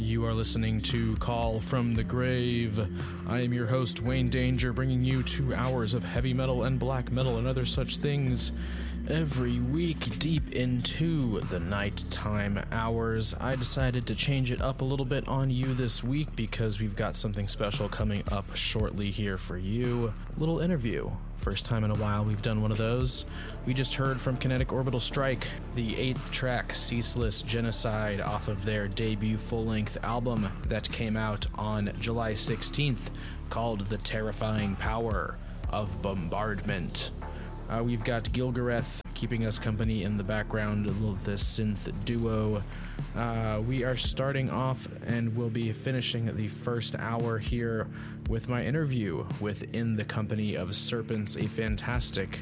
You are listening to Call from the Grave. I am your host, Wayne Danger, bringing you 2 hours of heavy metal and black metal and other such things every week deep into the nighttime hours. I decided to change it up a little bit on you this week because we've got something special coming up shortly here for you. A little interview. First time in a while we've done one of those. We just heard from Kinetic Orbital Strike, the 8th track, Ceaseless Genocide, off of their debut full-length album that came out on July 16th, called The Terrifying Power of Bombardment. We've got Gilgareth keeping us company in the background, a little this synth duo. We are starting off and we'll be finishing the first hour here with my interview with In the Company of Serpents, a fantastic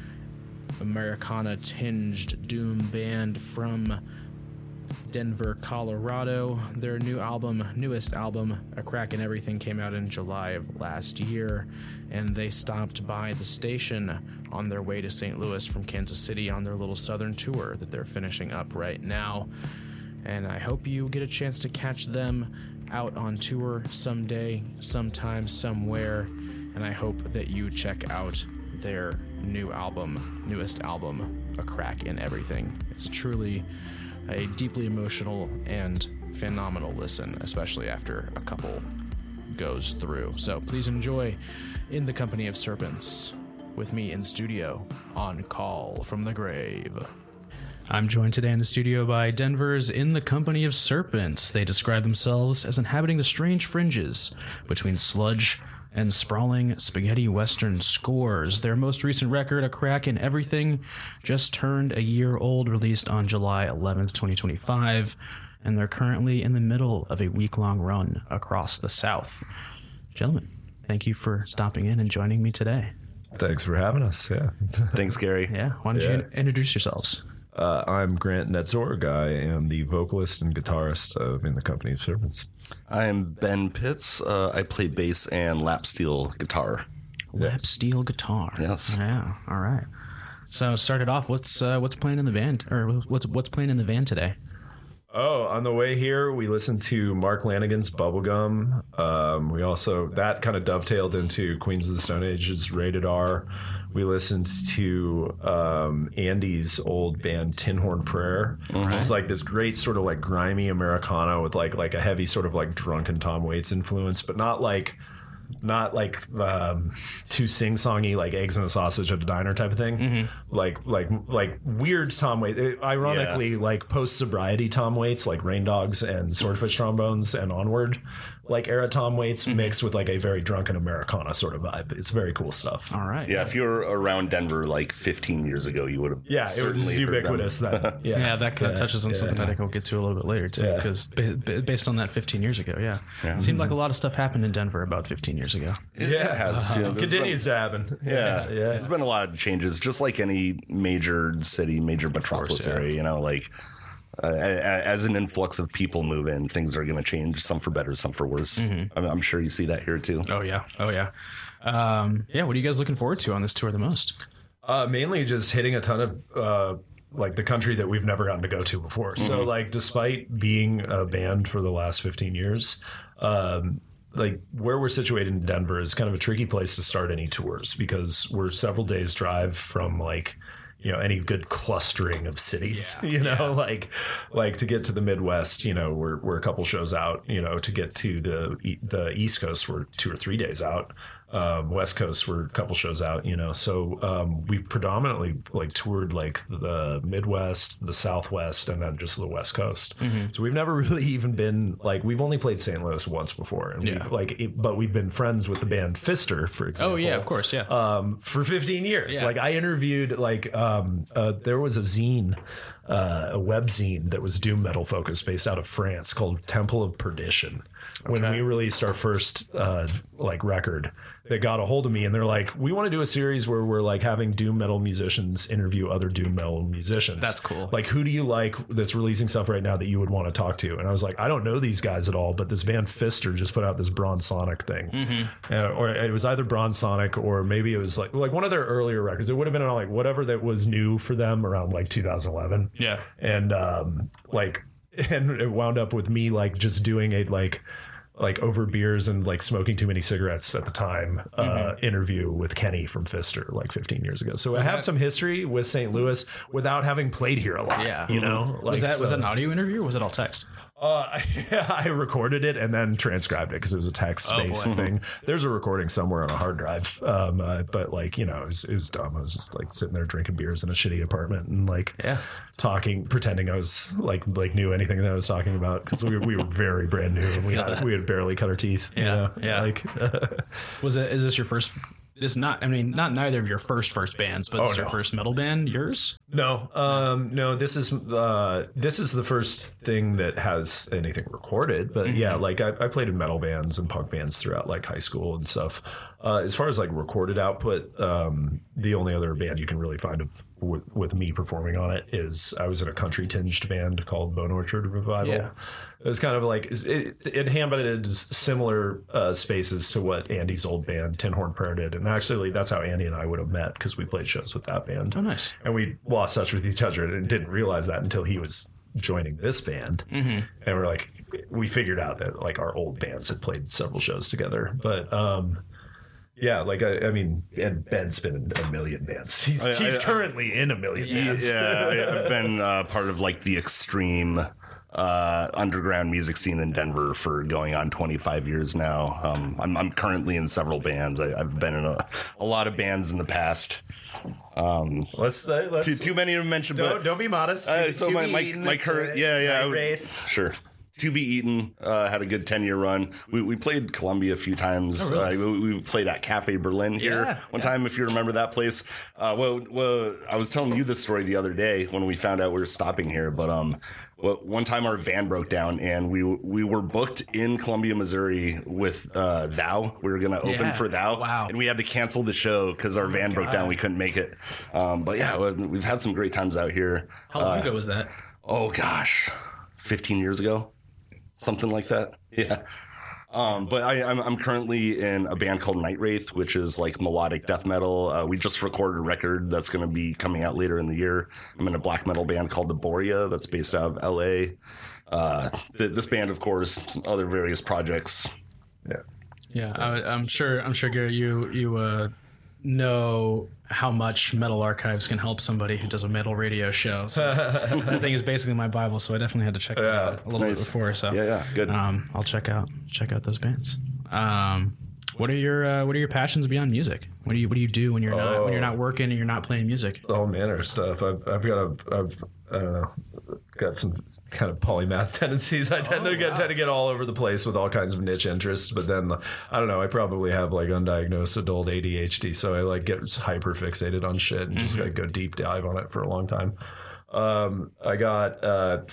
Americana-tinged doom band from Denver, Colorado. Their newest album, A Crack in Everything, came out in July of last year, and they stopped by the station on their way to St. Louis from Kansas City on their little southern tour that they're finishing up right now. And I hope you get a chance to catch them out on tour someday, sometime, somewhere. And I hope that you check out their newest album, A Crack in Everything. It's truly a deeply emotional and phenomenal listen, especially after a couple goes through. So please enjoy In the Company of Serpents with me in studio on Call from the Grave. I'm joined today in the studio by Denver's In the Company of Serpents. They describe themselves as inhabiting the strange fringes between sludge and sprawling spaghetti western scores. Their most recent record, A Crack in Everything, just turned a year old, released on July 11th, 2025, and they're currently in the middle of a week-long run across the South. Gentlemen, thank you for stopping in and joining me today. Thanks for having us. Yeah. Thanks, Gary. Yeah. Why don't you introduce yourselves? I'm Grant Netzorg. I am the vocalist and guitarist of In the Company of Serpents. I am Ben Pitts. I play bass and lap steel guitar. Lap steel guitar. Yes. Yeah. All right. So started off. What's playing in the band, or what's playing in the van today? Oh, on the way here, we listened to Mark Lanigan's Bubblegum. We also, that kind of dovetailed into Queens of the Stone Age's Rated R. We listened to Andy's old band Tin Horn Prayer. Right. It's like this great sort of like grimy Americana with like a heavy sort of like drunken Tom Waits influence, but not like too sing-songy, like Eggs and a Sausage at a Diner type of thing. Mm-hmm. Like weird Tom Waits. Ironically, like post-sobriety Tom Waits, like Rain Dogs and Swordfish Trombones and Onward, like era Tom Waits mixed with like a very drunken Americana sort of vibe. It's very cool stuff. All right. Yeah, if you were around Denver like 15 years ago, you would have it was ubiquitous then. Yeah, that kind of touches on something that I think we'll get to a little bit later too, because based on that 15 years ago, it seemed like a lot of stuff happened in Denver about 15 years ago. It has. Continues to happen. Yeah. There's been a lot of changes, just like any major city, major metropolis area, you know, like as an influx of people move in, things are going to change, some for better, some for worse. Mm-hmm. I'm sure you see that here too. Oh yeah. What are you guys looking forward to on this tour the most? Mainly just hitting a ton of like the country that we've never gotten to go to before. Mm-hmm. So like despite being a band for the last 15 years, like where we're situated in Denver is kind of a tricky place to start any tours because we're several days drive from like, you know, any good clustering of cities, like to get to the Midwest, you know, we're a couple shows out, you know, to get to the East Coast, we're 2 or 3 days out. West Coast, we're a couple shows out, you know, so we predominantly like toured like the Midwest, the Southwest, and then just the West Coast. Mm-hmm. So we've never really even been like, we've only played St. Louis once before, and but we've been friends with the band Fister, for example. Oh yeah, of course, yeah. For 15 years. Like I interviewed like there was a zine. A web zine that was doom metal focused based out of France called Temple of Perdition. When we released our first record, they got a hold of me and they're like, we want to do a series where we're like having doom metal musicians interview other doom metal musicians. That's cool. Like, who do you like that's releasing stuff right now that you would want to talk to? And I was like, I don't know these guys at all, but this band Fister just put out this Bronze Sonic thing. Mm-hmm. Or it was either Bronze Sonic or maybe it was like one of their earlier records. It would have been on like whatever that was new for them around like 2011. Yeah. And and it wound up with me like just doing a like over beers and like smoking too many cigarettes at the time interview with Kenny from Fister like 15 years ago. So I have some history with St. Louis without having played here a lot. Yeah. You know, like, was that an audio interview or was it all text? I recorded it and then transcribed it because it was a text-based thing. There's a recording somewhere on a hard drive, but like, you know, it was dumb. I was just like sitting there drinking beers in a shitty apartment and like talking, pretending I was like knew anything that I was talking about because we were very brand new and we had barely cut our teeth. Yeah, you know? Like, is this your first? It's not. I mean, not neither of your first bands, but this is your first metal band. Yours? No, no. This is the first thing that has anything recorded. But yeah, like I played in metal bands and punk bands throughout like high school and stuff. As far as like recorded output, the only other band you can really find with me performing on it is I was in a country tinged band called Bone Orchard Revival. Yeah. It was kind of like it inhabited similar spaces to what Andy's old band Tin Horn Prayer did, and actually that's how Andy and I would have met because we played shows with that band. Oh, nice! And we lost touch with each other and didn't realize that until he was joining this band, and we're like, we figured out that like our old bands had played several shows together, but. Yeah, like I mean, and Ben's been in a million bands. He's currently in a million bands. Yeah, I've been part of like the extreme underground music scene in Denver for going on 25 years now. I'm currently in several bands. I've been in a lot of bands in the past. Let's too many to mention. Don't be modest. So my current sure. To Be Eaten had a good 10-year run. We played Columbia a few times. Oh, really? We played at Cafe Berlin here one time, if you remember that place. Well, I was telling you this story the other day when we found out we were stopping here. But one time our van broke down and we were booked in Columbia, Missouri with Thou. We were going to open for Thou. Wow. And we had to cancel the show because our van broke down. We couldn't make it. But yeah, we've had some great times out here. How long ago was that? Oh, gosh. 15 years ago. Something like that. Yeah. But I'm currently in a band called Night Wraith, which is like melodic death metal. We just recorded a record that's going to be coming out later in the year. I'm in a black metal band called Laboria that's based out of LA. This band, of course, some other various projects. Yeah. I'm sure, Gary, you know how much Metal Archives can help somebody who does a metal radio show. So that thing is basically my Bible, so I definitely had to check it out a little bit before. So yeah, good. I'll check out those bands. What are your passions beyond music? What do you do when you're not working and you're not playing music? All manner of stuff. I've got some kind of polymath tendencies. I tend to get all over the place with all kinds of niche interests, but then I don't know, I probably have like undiagnosed adult ADHD, so I like get hyper fixated on shit and just like go deep dive on it for a long time. I got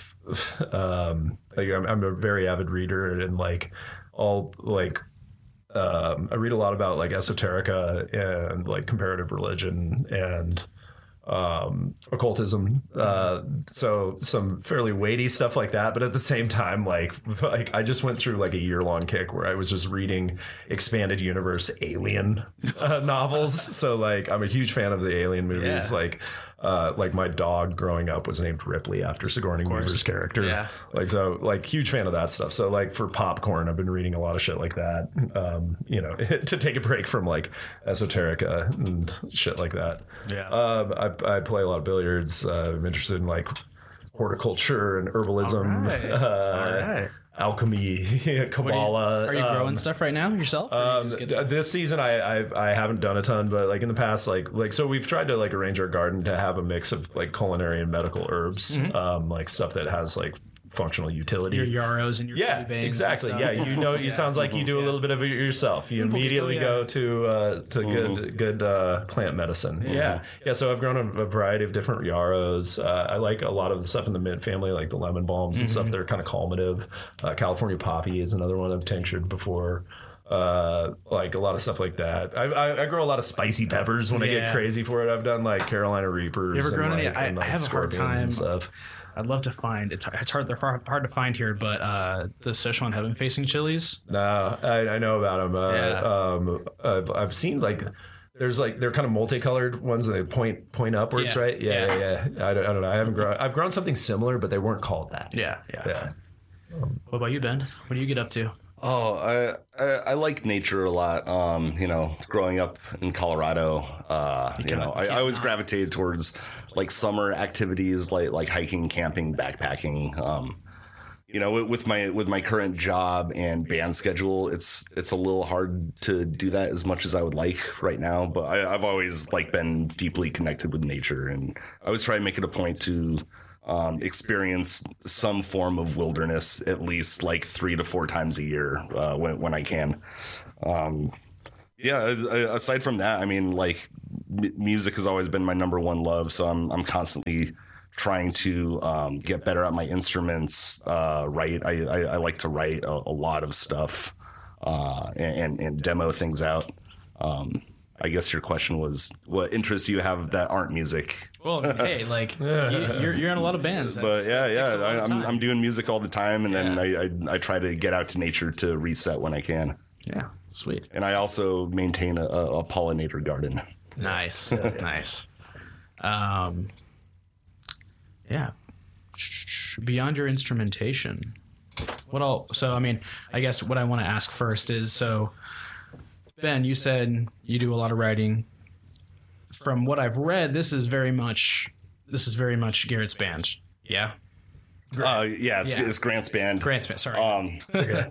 I'm a very avid reader and like all like I read a lot about like esoterica and like comparative religion and occultism, so some fairly weighty stuff like that, but at the same time like I just went through like a year-long kick where I was just reading expanded universe alien novels, so like I'm a huge fan of the Alien movies. Like my dog growing up was named Ripley after Sigourney Weaver's character. Yeah. Like huge fan of that stuff. So like for popcorn, I've been reading a lot of shit like that, to take a break from like esoterica and shit like that. Yeah. I play a lot of billiards. I'm interested in like horticulture and herbalism. All right. Alchemy, Kabbalah. Are you growing stuff right now yourself? This season I haven't done a ton, but like in the past, like so we've tried to like arrange our garden to have a mix of like culinary and medical herbs, like stuff that has like functional utility. Your yarrows and your bangs. Exactly. Yeah, it sounds like you do a little bit of it yourself. You immediately go to good plant medicine. Yeah. So I've grown a variety of different yarrows. I like a lot of the stuff in the mint family, like the lemon balms and stuff that are kind of calmative. California poppy is another one I've tinctured before. Like a lot of stuff like that. I grow a lot of spicy peppers when I get crazy for it. I've done like Carolina Reapers. You ever grown any? I have a hard time. And stuff. I'd love to find it's hard. They're hard to find here, but the Sichuan heaven facing chilies. No, I know about them. I've seen like There's like they're kind of multicolored ones that they point upwards, Yeah. right? Yeah. I don't know. I've grown something similar, but they weren't called that. Yeah. What about you, Ben? What do you get up to? Oh, I like nature a lot. Growing up in Colorado, I always gravitated towards like summer activities, like hiking, camping, backpacking. With my current job and band schedule, it's a little hard to do that as much as I would like right now. But I've always like been deeply connected with nature, and I always try to make it a point to experience some form of wilderness at least like 3 to 4 times a year when I can. Aside from that, I mean, like music has always been my number one love, so I'm constantly trying to get better at my instruments. Write. I like to write a lot of stuff and demo things out. I guess your question was what interests you have that aren't music. Well, hey, like you're in a lot of bands. I'm doing music all the time, and then I try to get out to nature to reset when I can. Yeah, sweet. And I also maintain a pollinator garden. Nice, nice. Yeah. Beyond your instrumentation, I guess what I want to ask first is, so Ben, you said you do a lot of writing. From what I've read, this is very much Garrett's band. Yeah. It's Grant's band. Grant's band. Sorry.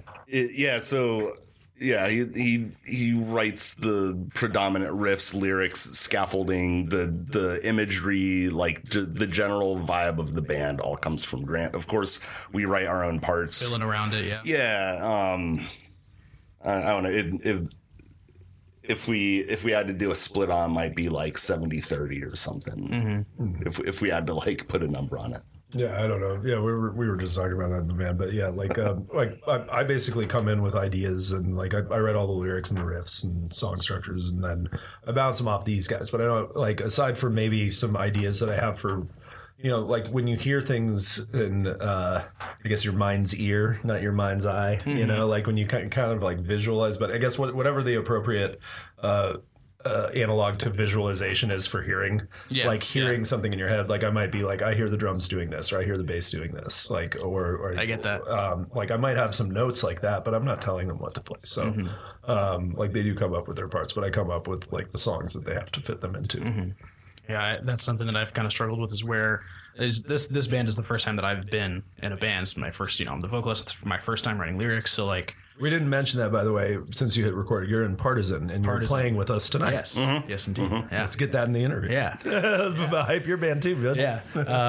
He writes the predominant riffs, lyrics, scaffolding, the imagery, like the general vibe of the band all comes from Grant. Of course, we write our own parts, Filling around it. Yeah. Yeah. I don't know. If we had to do a split on, it might be like 70-30 or something. Mm-hmm. If we had to like put a number on it. Yeah, I don't know. Yeah, we were just talking about that in the van, but yeah, I basically come in with ideas and like I write all the lyrics and the riffs and song structures, and then I bounce them off these guys. But I don't like, aside from maybe some ideas that I have for, like when you hear things in, I guess your mind's ear, not your mind's eye. Mm-hmm. Like when you kind of like visualize. But I guess whatever the appropriate analog to visualization is for hearing, hearing something in your head. Like I might be like, I hear the drums doing this, or I hear the bass doing this, like, or I get that. Like I might have some notes like that, but I'm not telling them what to play. So, like they do come up with their parts, but I come up with like the songs that they have to fit them into. Mm-hmm. Yeah, that's something that I've kind of struggled with. This band is the first time that I've been in a band. It's my first, I'm the vocalist. It's my first time writing lyrics. So like, we didn't mention that, by the way, since you hit record. You're in Partisan, and you're playing with us tonight. Yes, yes, indeed. Mm-hmm. Yeah. Let's get that in the interview. Yeah, hype your band too, man. Yeah,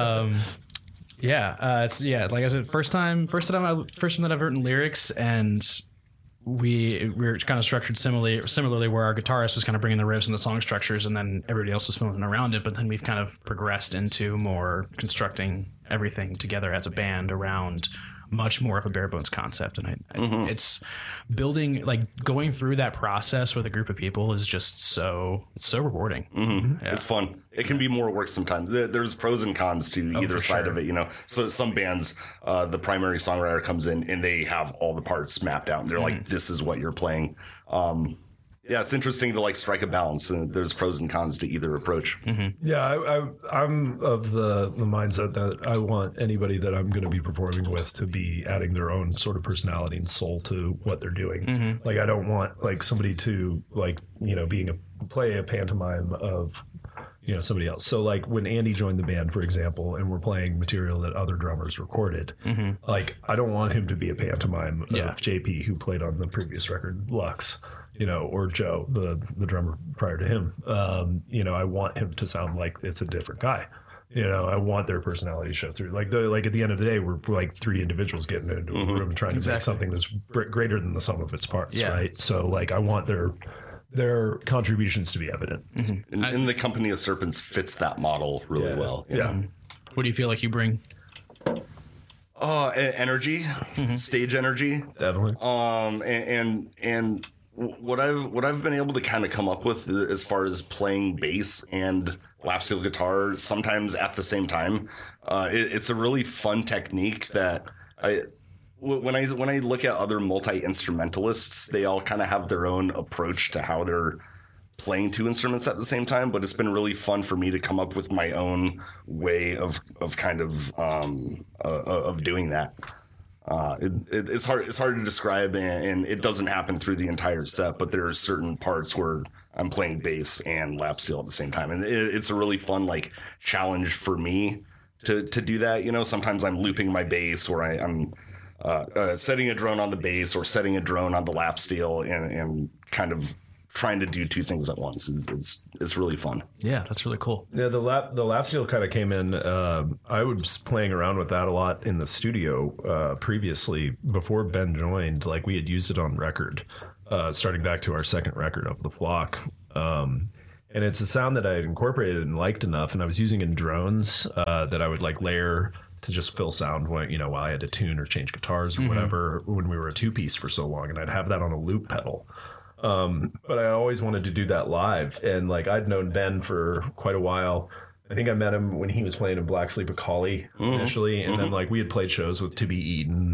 like I said, first time that I've written lyrics, and we're kind of structured similarly, where our guitarist was kind of bringing the riffs and the song structures, and then everybody else was filling around it. But then we've kind of progressed into more constructing everything together as a band around much more of a bare bones concept. And it's building, like going through that process with a group of people is just so rewarding. Mm-hmm. Yeah. It's fun. It can be more work sometimes. There's pros and cons to either side of it, So some bands, the primary songwriter comes in and they have all the parts mapped out and they're like, this is what you're playing. It's interesting to like strike a balance, and there's pros and cons to either approach. Mm-hmm. Yeah, I'm of the mindset that I want anybody that I'm going to be performing with to be adding their own sort of personality and soul to what they're doing. Mm-hmm. Like I don't want like somebody to like play a pantomime of somebody else. So like when Andy joined the band, for example, and we're playing material that other drummers recorded, like I don't want him to be a pantomime of JP, who played on the previous record, Lux. Or Joe, the drummer prior to him. I want him to sound like it's a different guy. I want their personality to show through. Like at the end of the day, we're like 3 individuals getting into a room and trying to make something that's greater than the sum of its parts, right? So like I want their contributions to be evident. Mm-hmm. And the Company of Serpents fits that model really well. Yeah. What do you feel like you bring? Energy, stage energy, definitely. And what I've been able to kind of come up with as far as playing bass and lap steel guitar sometimes at the same time, it's a really fun technique that when I look at other multi-instrumentalists, they all kind of have their own approach to how they're playing two instruments at the same time, but it's been really fun for me to come up with my own way of kind of doing that. It's hard to describe, and it doesn't happen through the entire set, but there are certain parts where I'm playing bass and lap steel at the same time, and it's a really fun like challenge for me to do that. You know, sometimes I'm looping my bass, or I'm setting a drone on the bass or setting a drone on the lap steel, and kind of trying to do two things at once. It's really fun. Yeah, that's really cool. Yeah, the lap steel kind of came in. I was playing around with that a lot in the studio previously before Ben joined. Like we had used it on record, starting back to our second record, Of the Flock. And it's a sound that I had incorporated and liked enough, and I was using in drones that I would like layer to just fill sound when, you know, while I had to tune or change guitars or whatever when we were a two-piece for so long, and I'd have that on a loop pedal. But I always wanted to do that live, and like I'd known Ben for quite a while. I think I met him when he was playing in Black Sleep of Collie initially, and then like we had played shows with To Be Eaten,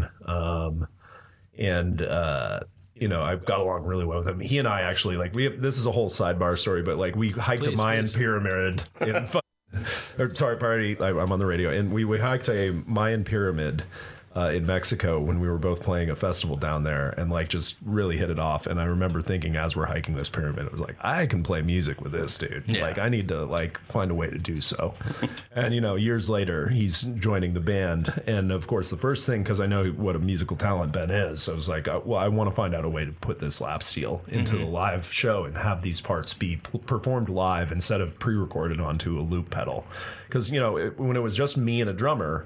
you know, I got along really well with him. He and I actually this is a whole sidebar story, but like we hiked a Mayan pyramid in I'm on the radio, and we hiked a Mayan pyramid in Mexico when we were both playing a festival down there, and like just really hit it off. And I remember thinking as we're hiking this pyramid, I was like, I can play music with this dude. Yeah. Like I need to like find a way to do so. And you know, years later, he's joining the band, and of course, the first thing, because I know what a musical talent Ben is, so I was like, well, I want to find out a way to put this lap steel into the live show and have these parts be performed live instead of pre-recorded onto a loop pedal. Because you know, when it was just me and a drummer,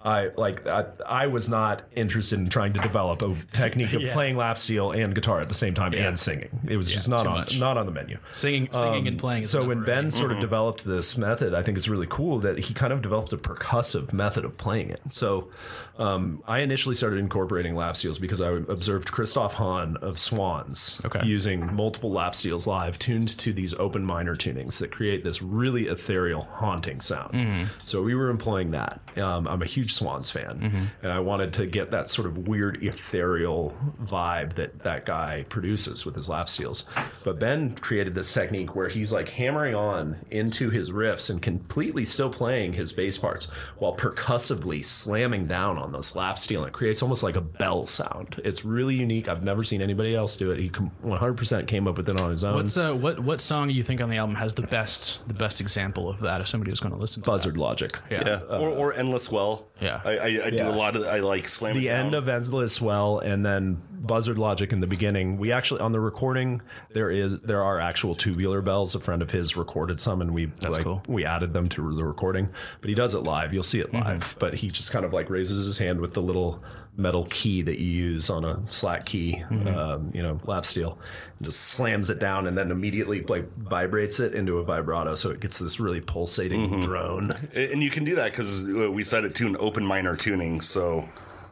I was not interested in trying to develop a technique of playing lap steel and guitar at the same time and singing. It was just not on the menu. Singing and playing. So when Ben sort of developed this method, I think it's really cool that he kind of developed a percussive method of playing it. So I initially started incorporating lap steels because I observed Christoph Hahn of Swans using multiple lap steels live, tuned to these open minor tunings that create this really ethereal, haunting sound. So we were employing that. I'm a huge Swans fan, and I wanted to get that sort of weird ethereal vibe that guy produces with his lap steels. But Ben created this technique where he's like hammering on into his riffs and completely still playing his bass parts while percussively slamming down on this lap steel, and it creates almost like a bell sound. It's really unique. I've never seen anybody else do it. He 100% came up with it on his own. What song do you think on the album has the best example of that? If somebody was going to listen to Buzzard Logic, or Endless Well. Yeah, I do a lot of I like slamming the end of Endless Well, and then Buzzard Logic in the beginning. We actually on the recording there are actual tubular bells. A friend of his recorded some, and we added them to the recording. But he does it live. You'll see it live. But he just kind of like raises his hand with the little metal key that you use on a slack key, lap steel, and just slams it down, and then immediately like vibrates it into a vibrato, so it gets this really pulsating drone. And you can do that because we set it to an open minor tuning, so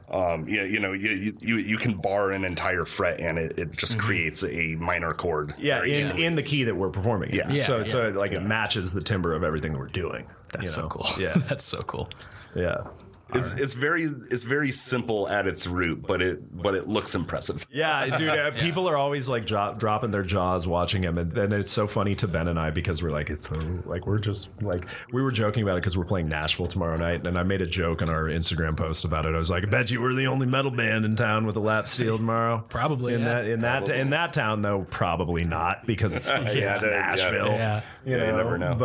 you can bar an entire fret, and it just creates a minor chord. Yeah, in the key that we're performing. So it matches the timbre of everything that we're doing. That's so cool. Yeah, that's so cool. Yeah. It's very simple at its root, but it looks impressive. Yeah, dude. People are always like dropping their jaws watching him, and it's so funny to Ben and I because we're like, it's so like we're just like we were joking about it because we're playing Nashville tomorrow night, and I made a joke on our Instagram post about it. I was like, I bet you we're the only metal band in town with a lap steel tomorrow. Probably in that town though, probably not because it's Nashville. Yeah, you never know.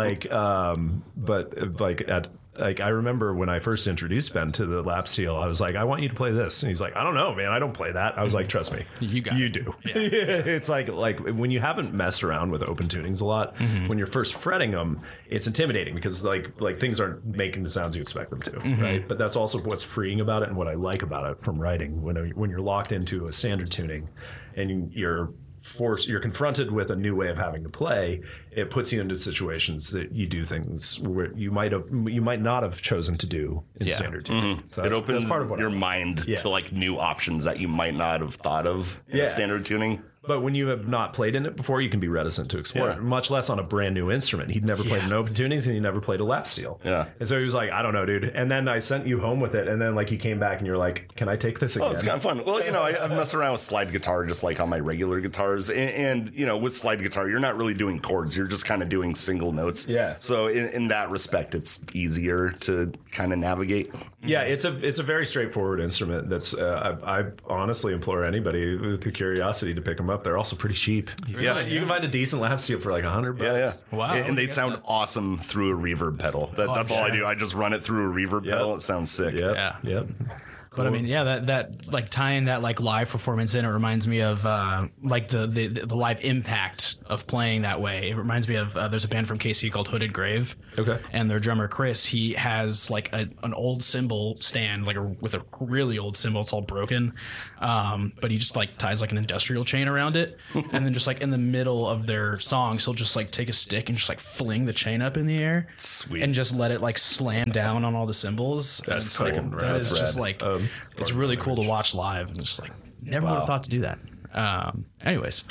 But I remember when I first introduced Ben to the lap steel, I was like, I want you to play this. And he's like, I don't know, man. I don't play that. I was like, trust me. You do. Yeah. It's like when you haven't messed around with open tunings a lot, when you're first fretting them, it's intimidating because like things aren't making the sounds you expect them to, right? But that's also what's freeing about it and what I like about it from writing. When you're locked into a standard tuning and you're confronted with a new way of having to play, it puts you into situations that you do things where you might not have chosen to do in standard tuning. So it opens part of your mind to like new options that you might not have thought of in standard tuning. But when you have not played in it before, you can be reticent to explore it, much less on a brand new instrument. He'd never played an open tunings and he never played a lap steel. Yeah. And so he was like, I don't know, dude. And then I sent you home with it. And then like you came back and you're like, can I take this again? Oh, it's kind of fun. Well, I've messed around with slide guitar just like on my regular guitars. And with slide guitar, you're not really doing chords. You're just kind of doing single notes. Yeah. So in that respect, it's easier to kind of navigate. Yeah, it's a very straightforward instrument. That's I honestly implore anybody with the curiosity to pick them up. They're also pretty cheap. You can find a decent lap steel for like $100. Yeah. Wow. And they sound awesome through a reverb pedal. That's all I do. I just run it through a reverb pedal. It sounds sick. Yep. But I mean, that like tying that like live performance in, it reminds me of like the live impact of playing that way. It reminds me of there's a band from KC called Hooded Grave. Okay. And their drummer Chris, he has like an old cymbal stand, with a really old cymbal. It's all broken, but he just like ties like an industrial chain around it, and then just like in the middle of their songs, he'll just like take a stick and just like fling the chain up in the air, Sweet. and just let it like slam down on all the cymbals. That's And fucking that rad. is That's just rad. like it's really cool to watch live, and just like never would have thought to do that. Anyways,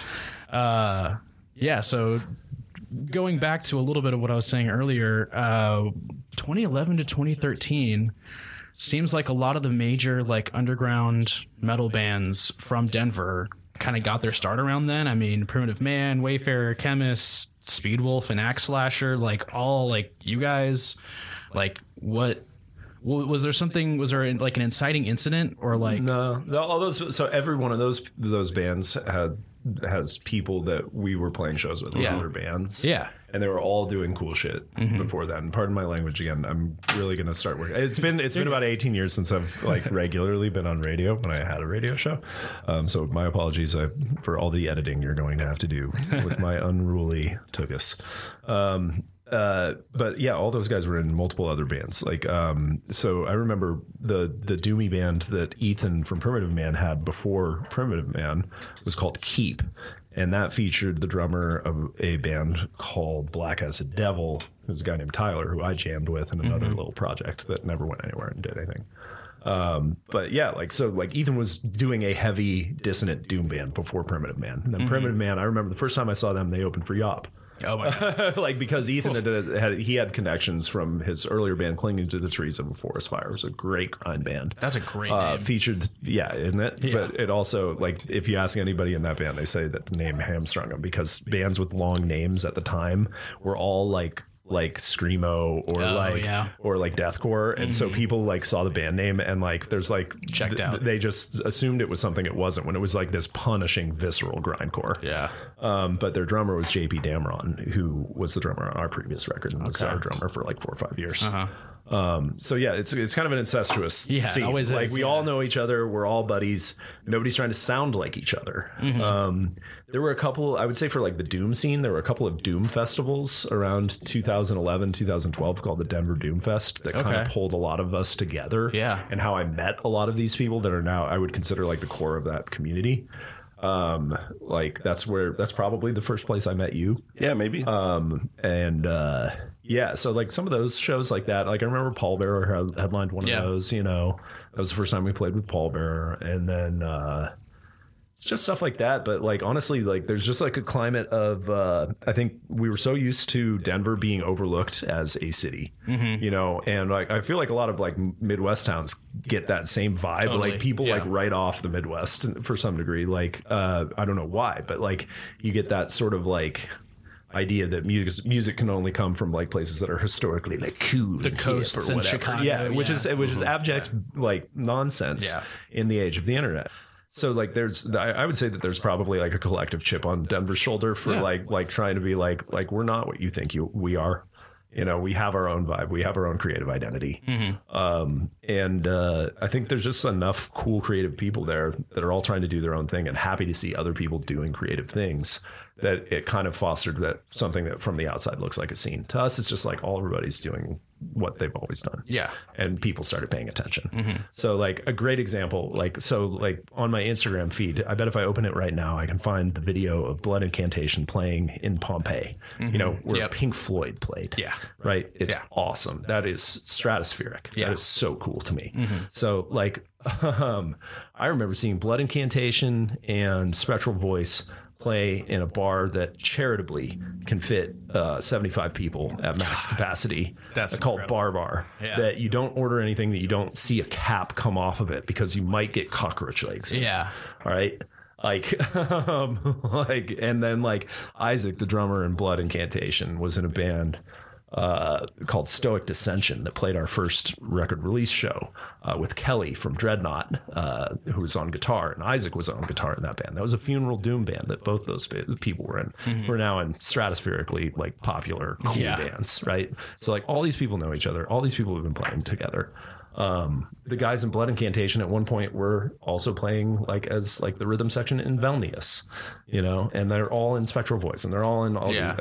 so going back to a little bit of what I was saying earlier, 2011 to 2013 seems like a lot of the major like underground metal bands from Denver kind of got their start around then. I mean, Primitive Man, Wayfarer, Chemist, Speedwolf, and Axe Slasher, like all like you guys, like what was there something? Was there like an inciting incident or like No, all those. So every one of those bands has people that we were playing shows with in other bands. Yeah. And they were all doing cool shit before then. Pardon my language again. I'm really going to start working. It's been about 18 years since I've like regularly been on radio when I had a radio show. So my apologies for all the editing you're going to have to do with my unruly tuchus. But yeah, all those guys were in multiple other bands. Like, so I remember the doomy band that Ethan from Primitive Man had before Primitive Man was called Keep. And that featured the drummer of a band called Black as a Devil. There's a guy named Tyler who I jammed with in another little project that never went anywhere and did anything. But yeah, like Ethan was doing a heavy dissonant doom band before Primitive Man. And then Primitive Man, I remember the first time I saw them, they opened for Yop. oh my God. Like because Ethan had connections from his earlier band Clinging to the Trees of a Forest Fire. It was a great grind band. That's a great name. Featured, isn't it? Yeah. But it also, like, if you ask anybody in that band, they say that the name hamstrung them because bands with long names at the time were all like screamo or like deathcore, and so people like saw the band name and like there's like Checked out. They just assumed it was something it wasn't when it was like this punishing visceral grindcore. Yeah. But their drummer was JP Damron, who was the drummer on our previous record and was our drummer for like 4 or 5 years. So yeah, it's kind of an incestuous scene. Always like is, we all know each other. We're all buddies. Nobody's trying to sound like each other. There were a couple, I would say for like the Doom scene, there were a couple of Doom festivals around 2011, 2012 called the Denver Doom Fest that kind of pulled a lot of us together. Yeah. And how I met a lot of these people that are now, I would consider like the core of that community. Like that's probably the first place I met you. Yeah, maybe. Yeah, so like some of those shows like that, like I remember Paul Bearer headlined one of those, that was the first time we played with Paul Bearer. And then it's just stuff like that. But like honestly, like there's just like a climate of I think we were so used to Denver being overlooked as a city, and like I feel like a lot of like Midwest towns get that same vibe. Totally. Like people like right off the Midwest for some degree. Like I don't know why, but like you get that sort of like idea that music can only come from like places that are historically like cool, The coasts or in whatever. Chicago, which is abject like nonsense in the age of the internet. So like I would say that there's probably like a collective chip on Denver's shoulder for like trying to be like we're not what you think we are. We have our own vibe. We have our own creative identity. And I think there's just enough cool creative people there that are all trying to do their own thing and happy to see other people doing creative things, that it kind of fostered that something that from the outside looks like a scene. To us, it's just like everybody's doing what they've always done. Yeah. And people started paying attention. So like a great example, like on my Instagram feed, I bet if I open it right now, I can find the video of Blood Incantation playing in Pompeii, where Pink Floyd played. Yeah. Right. It's awesome. That is stratospheric. Yeah. That is so cool to me. So like, I remember seeing Blood Incantation and Spectral Voice play in a bar that charitably can fit 75 people at max capacity. That's called incredible. Bar. Yeah. That you don't order anything that you don't see a cap come off of it because you might get cockroach legs. Yeah. All right. Like, and then like Isaac, the drummer in Blood Incantation, was in a band called Stoic Dissension that played our first record release show with Kelly from Dreadnought, who was on guitar, and Isaac was on guitar in that band. That was a funeral doom band that both those people were in. We're now in stratospherically like popular, cool bands, right? So like all these people know each other. All these people have been playing together. The guys in Blood Incantation at one point were also playing like as like the rhythm section in Velnius, and they're all in Spectral Voice, and they're all in all these,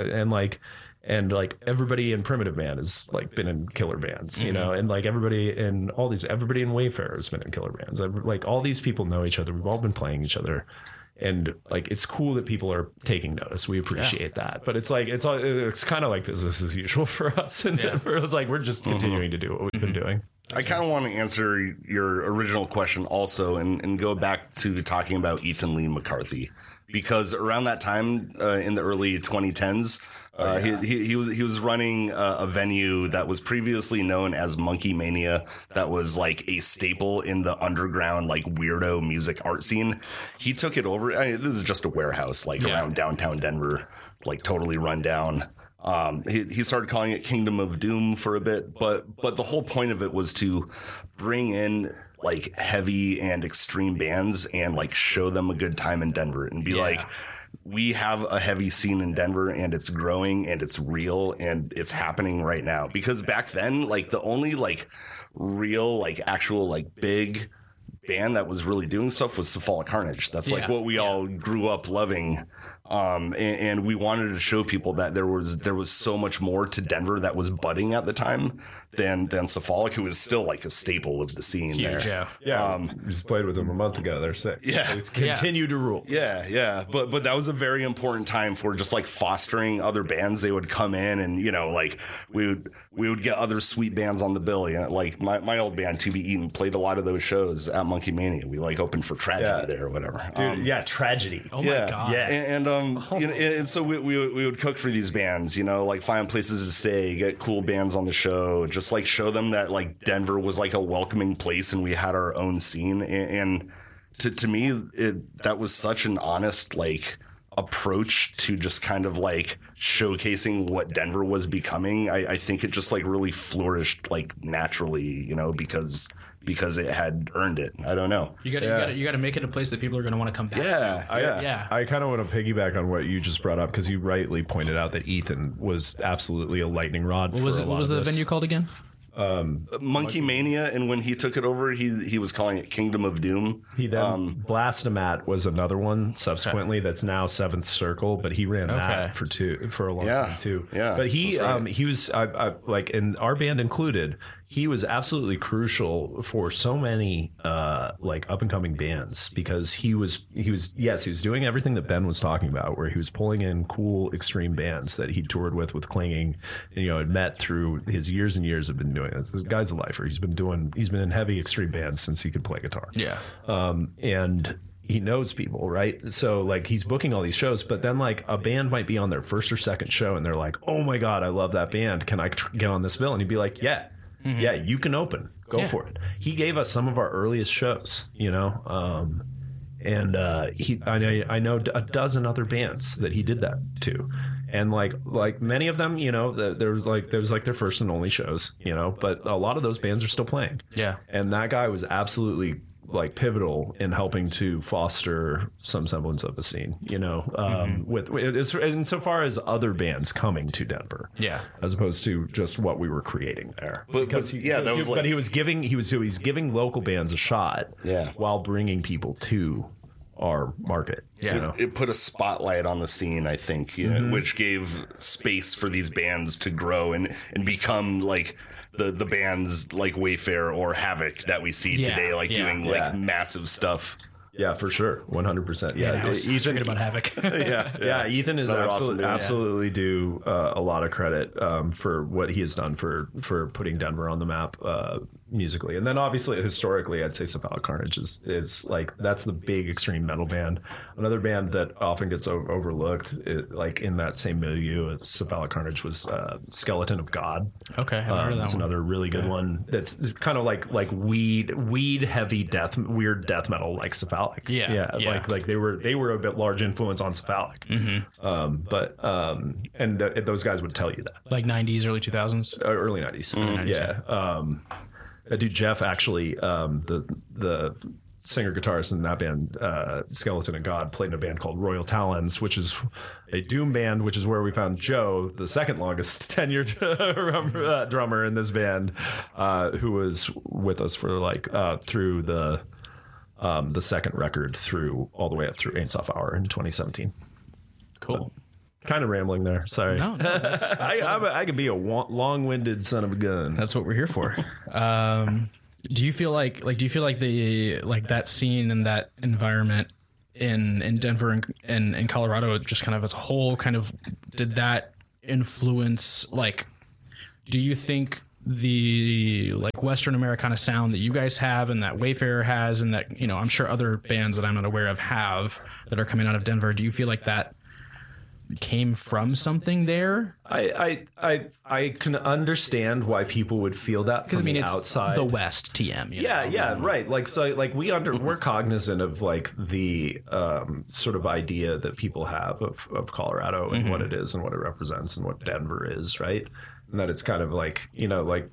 and like everybody in Primitive Man has like been in killer bands, and like everybody in Wayfarer has been in killer bands. Like all these people know each other. We've all been playing each other. And like, it's cool that people are taking notice. We appreciate that, but it's like, it's kind of like business as usual for us. And it's like, we're just continuing to do what we've been doing. I kind of want to answer your original question also and go back to talking about Ethan Lee McCarthy, because around that time in the early 2010s, he was running a venue that was previously known as Monkey Mania, that was like a staple in the underground like weirdo music art scene. He took it over. This is just a warehouse like around downtown Denver, like totally run down. He started calling it Kingdom of Doom for a bit, but the whole point of it was to bring in like heavy and extreme bands and like show them a good time in Denver and be like, we have a heavy scene in Denver and it's growing and it's real and it's happening right now. Because back then, like the only like real, like actual, like big band that was really doing stuff was Cephalic Carnage. That's like what we all grew up loving. And we wanted to show people that there was so much more to Denver that was budding at the time than Cephalic, who was still like a staple of the scene. Huge, there. We just played with them a month ago. They're sick. Yeah. It's continue to rule. Yeah. But that was a very important time for just like fostering other bands. They would come in and, like we would get other sweet bands on the bill. Like my old band, To Be Eaten, played a lot of those shows at Monkey Mania. We like opened for Tragedy there or whatever. Dude, Tragedy. Oh my God. Yeah. And so we would cook for these bands, like find places to stay, get cool bands on the show, just like show them that like Denver was like a welcoming place and we had our own scene. And to me, that was such an honest like approach to just kind of like showcasing what Denver was becoming. I think it just like really flourished like naturally, because it had earned it. I don't know. You got to make it a place that people are going to want to come back to. I kind of want to piggyback on what you just brought up, because you rightly pointed out that Ethan was absolutely a lightning rod. What was the venue called again? Monkey Mania, and when he took it over, he was calling it Kingdom of Doom. He then Blastomat was another one subsequently that's now Seventh Circle, but he ran that for a long time too. Yeah, but he was like, in our band included, he was absolutely crucial for so many like up and coming bands, because he was doing everything that Ben was talking about, where he was pulling in cool extreme bands that he toured with Clinging, and had met through his years and years of been doing this. This guy's a lifer. He's been in heavy extreme bands since he could play guitar. Yeah. And he knows people, right? So like he's booking all these shows, but then like a band might be on their first or second show and they're like, "Oh my God, I love that band. Can I get on this bill?" And he'd be like, "Yeah, you can open. Go for it." He gave us some of our earliest shows, and I know a dozen other bands that he did that to. And like many of them, there was like their first and only shows, but a lot of those bands are still playing. Yeah. And that guy was absolutely like pivotal in helping to foster some semblance of a scene, with insofar as other bands coming to Denver, as opposed to just what we were creating there. But he was giving local bands a shot, while bringing people to our market. It put a spotlight on the scene, I think, which gave space for these bands to grow and become like the bands like Wayfarer or Havoc that we see today, like doing like massive stuff. Yeah, for sure. 100%. Yeah, I was Ethan, forget about Havoc. Ethan is awesome absolutely due a lot of credit for what he has done for putting Denver on the map. musically. And then obviously historically, I'd say Cephalic Carnage is like, that's the big extreme metal band. Another band that often gets overlooked, like in that same milieu as Cephalic Carnage, was Skeleton of God. Okay, I haven't heard of that It's one. another really good one. That's kind of like weed heavy weird death metal, like Cephalic. Yeah. Like they were a bit large influence on Cephalic. Those guys would tell you that. Like 90s, early 2000s. Early 90s. Yeah. That dude Jeff, actually, the singer guitarist in that band, Skeleton of God, played in a band called Royal Talons, which is a doom band, which is where we found Joe, the second longest tenured drummer in this band, who was with us for like through the second record all the way up through Ain't Soft Hour in 2017. Cool. Kind of rambling there. Sorry. No, that's I could be a long-winded son of a gun. That's what we're here for. Do you feel like that scene and that environment in Denver and Colorado, just kind of as a whole, kind of did that influence, like, do you think the like Western Americana sound that you guys have and that Wayfarer has and that, you know, I'm sure other bands that I'm not aware of have that are coming out of Denver, do you feel like that came from something there? I can understand why people would feel that, because it's outside the West TM. You know? Right. Like, so like we're cognizant of like the sort of idea that people have of Colorado and what it is and what it represents and what Denver is, right? And that it's kind of like, you know, like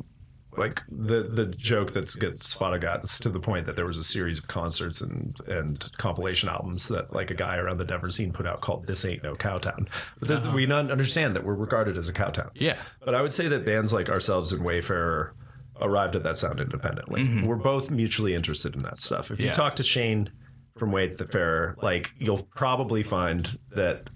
the joke that gets Spotagats to the point that there was a series of concerts and compilation albums that like a guy around the Denver scene put out called This Ain't No Cowtown. But we don't understand that we're regarded as a cowtown. Yeah. But I would say that bands like ourselves and Wayfarer arrived at that sound independently. We're both mutually interested in that stuff. If you talk to Shane from Wayfarer, like, you'll probably find that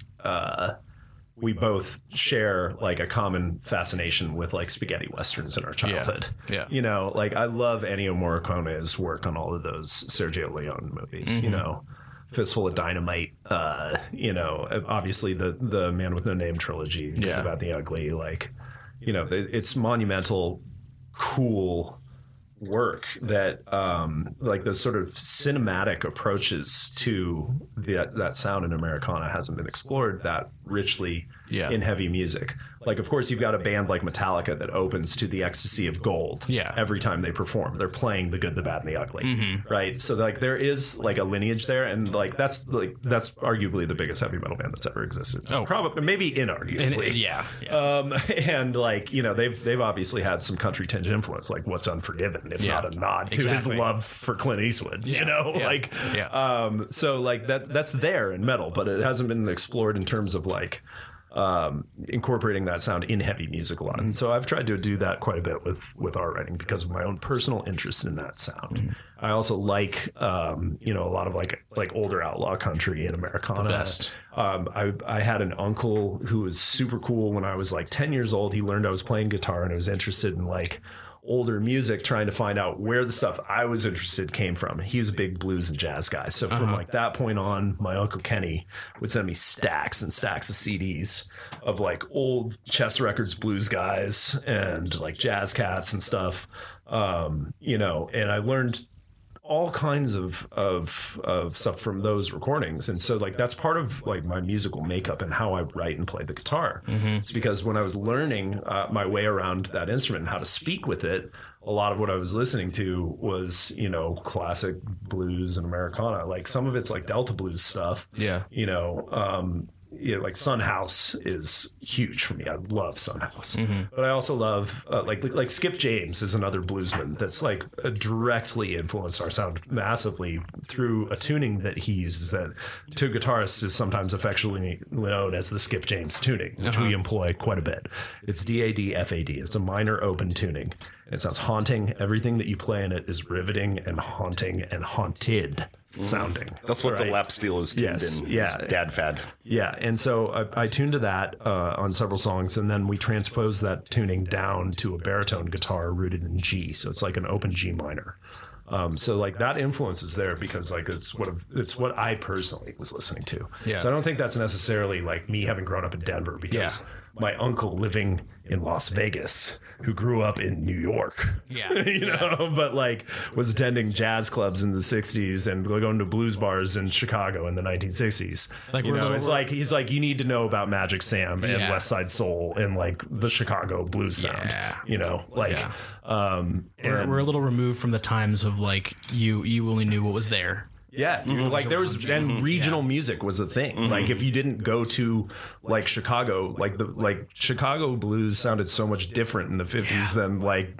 we both share like a common fascination with like spaghetti westerns in our childhood. Yeah. You know, like I love Ennio Morricone's work on all of those Sergio Leone movies, you know, Fistful of Dynamite, you know, obviously the Man with No Name trilogy, Good, the Bad, the Ugly, like, you know, it's monumental, cool work that like those sort of cinematic approaches to that sound in Americana hasn't been explored that richly in heavy music. Like, of course, you've got a band like Metallica that opens to the ecstasy of gold every time they perform. They're playing the good, the bad, and the ugly, right? So like there is like a lineage there, and like that's arguably the biggest heavy metal band that's ever existed. Oh, probably, maybe inarguably, and like, you know, they've obviously had some country tinge influence, like What's Unforgiven, if not a nod to his love for Clint Eastwood, you know, like so like that's there in metal, but it hasn't been explored in terms of like incorporating that sound in heavy music a lot. And so I've tried to do that quite a bit with our writing because of my own personal interest in that sound. I also like, you know, a lot of like older outlaw country in Americana. The best. I had an uncle who was super cool when I was like 10 years old. He learned I was playing guitar and I was interested in like older music, trying to find out where the stuff I was interested came from. He was a big blues and jazz guy. So from like that point on, my Uncle Kenny would send me stacks and stacks of CDs of like old Chess Records blues guys and like jazz cats and stuff. You know, and I learned all kinds of stuff from those recordings. And so like that's part of like my musical makeup and how I write and play the guitar. It's because when I was learning my way around that instrument and how to speak with it, a lot of what I was listening to was, you know, classic blues and Americana. Like some of it's like Delta blues stuff. You know, like Son House is huge for me. I love Son House, but I also love like Skip James is another bluesman that's like directly influenced our sound massively through a tuning that he uses that to guitarists is sometimes affectionately known as the Skip James tuning, which we employ quite a bit. It's DAD-FAD. It's a minor open tuning. It sounds haunting. Everything that you play in it is riveting and haunting and haunted sounding. That's what the lap steel is tuned in. Dad Fad. Yeah, and so I tuned to that on several songs, and then we transposed that tuning down to a baritone guitar rooted in G. So it's like an open G minor. So like that influence is there because like it's what I personally was listening to. So I don't think that's necessarily like me having grown up in Denver because my uncle living in Las Vegas who grew up in New York. Yeah. you know, but like was attending jazz clubs in the 60s and going to blues bars in Chicago in the 1960s. Like, you we're know, little- it's like he's like, you need to know about Magic Sam and Yeah. West Side Soul and like the Chicago blues sound. Yeah. You know, like Yeah. and We're a little removed from the times of like you only knew what was there. yeah, dude, like there was, and regional music was a thing. Like if you didn't go to like Chicago, like Chicago blues sounded so much different in the 50s than like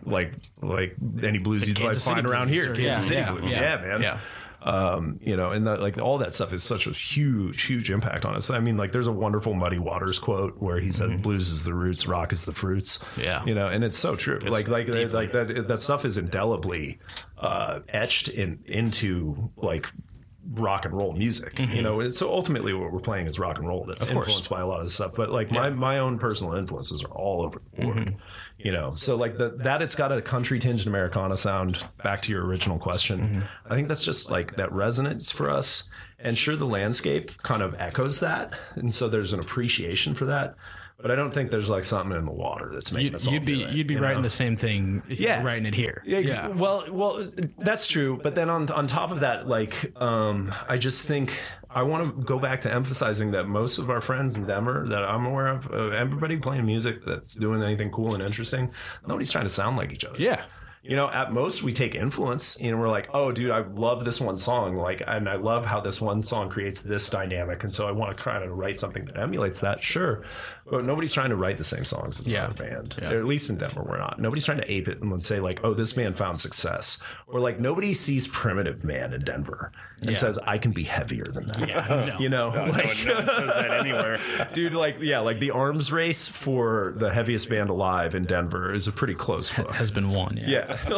any blues you'd like Kansas City find around blues here. or- Kansas City blues, yeah, man. Yeah. You know, and like all that stuff is such a huge impact on us. I mean, like there's a wonderful Muddy Waters quote where he said, "Blues is the roots, rock is the fruits." Yeah. you know, and it's so true. Like that stuff is indelibly etched into like rock and roll music. You know, so ultimately what we're playing is rock and roll. That's influenced by a lot of this stuff. But like my own personal influences are all over the board. You know, so like that it's got a country tinged Americana sound. Back to your original question, I think that's just like that resonance for us. And sure, the landscape kind of echoes that, and so there's an appreciation for that. But I don't think there's like something in the water that's making us all You'd be do it, you'd be you writing know? the same thing if you were writing it here. Yeah. Well, that's true. But then on top of that, like, I just think I want to go back to emphasizing that most of our friends in Denver that I'm aware of, everybody playing music that's doing anything cool and interesting, nobody's trying to sound like each other. Yeah. You know, at most we take influence and we're like, oh, dude, I love this one song. Like, and I love how this one song creates this dynamic. And so I want to kind of write something that emulates that. Sure. But nobody's trying to write the same songs as another band. Yeah. Or at least in Denver, we're not. Nobody's trying to ape it and say like, oh, this band found success. Or like nobody sees Primitive Man in Denver and says, I can be heavier than that. Yeah, no. You know, No one says that anywhere. dude, like the arms race for the heaviest band alive in Denver is a pretty close book. Has been won. Yeah. Yeah,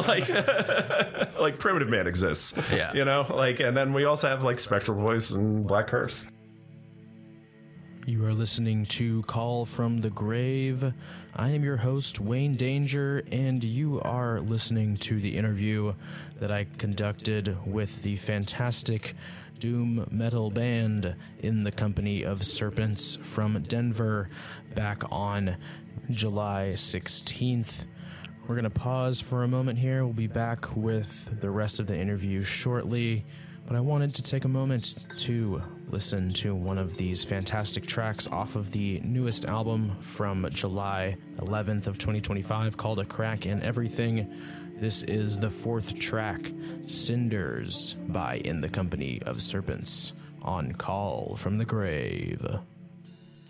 like Primitive Man exists. Yeah. You know, like, and then we also have like Spectral Voice and Black Curse. You are listening to Call from the Grave. I am your host, Wayne Danger, and you are listening to the interview that I conducted with the fantastic doom metal band In the Company of Serpents from Denver back on July 16th. We're going to pause for a moment here. We'll be back with the rest of the interview shortly. But I wanted to take a moment to listen to one of these fantastic tracks off of the newest album from July 11th of 2025 called A Crack in Everything. This is the fourth track, Cinders by In the Company of Serpents on Call from the Grave.